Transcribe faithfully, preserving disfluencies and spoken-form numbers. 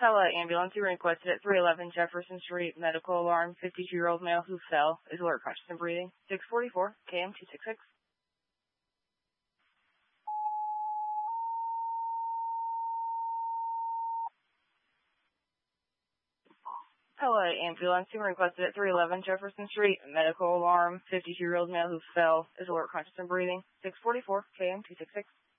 Hello, ambulance. You were requested at three eleven Jefferson Street. Medical alarm. fifty-two-year-old male who fell. Is alert, conscious and breathing. six forty-four, K M two six six. Hello, ambulance. You were requested at three eleven Jefferson Street. Medical alarm. fifty-two-year-old male who fell. Is alert, conscious and breathing. six forty-four, K M two six six.